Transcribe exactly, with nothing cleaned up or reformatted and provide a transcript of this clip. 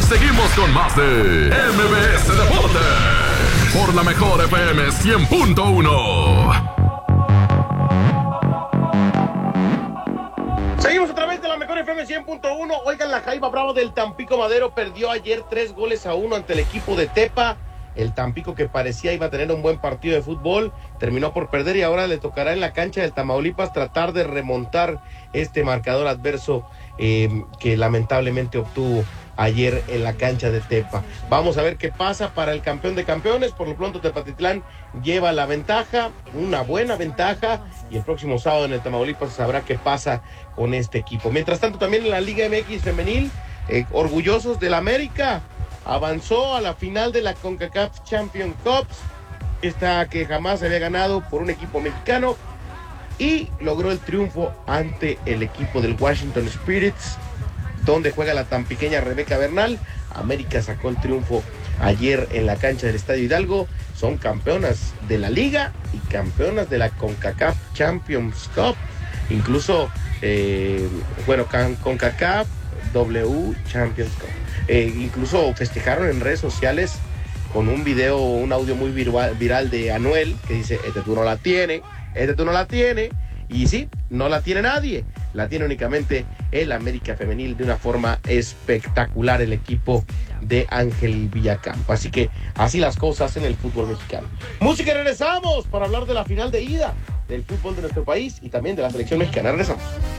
seguimos con más de M B S Deportes por la mejor F M cien punto uno. Seguimos otra vez de la mejor F M cien punto uno. Oigan, la Jaiba Bravo del Tampico Madero perdió ayer tres goles a uno ante el equipo de Tepa. El Tampico, que parecía iba a tener un buen partido de fútbol, terminó por perder y ahora le tocará en la cancha del Tamaulipas tratar de remontar este marcador adverso eh, que lamentablemente obtuvo ayer en la cancha de Tepa. Vamos a ver qué pasa para el campeón de campeones. Por lo pronto Tepatitlán lleva la ventaja, una buena ventaja, y el próximo sábado en el Tamaulipas sabrá qué pasa con este equipo. Mientras tanto, también en la Liga M X femenil, eh, orgullosos del América, avanzó a la final de la CONCACAF Champions Cup, esta que jamás había ganado por un equipo mexicano, y logró el triunfo ante el equipo del Washington Spirits, donde juega la tan pequeña Rebeca Bernal. América sacó el triunfo ayer en la cancha del Estadio Hidalgo. Son campeonas de la Liga y campeonas de la CONCACAF Champions Cup. Incluso, eh, bueno, CONCACAF W Champions Cup. Eh, incluso festejaron en redes sociales con un video, un audio muy viral, viral de Anuel, que dice: este tú no la tienes, este tú no la tienes. Y sí, no la tiene nadie, la tiene únicamente el América Femenil, de una forma espectacular el equipo de Ángel Villacampa. Así que así las cosas en el fútbol mexicano. Música, regresamos para hablar de la final de ida del fútbol de nuestro país y también de la selección mexicana. Regresamos.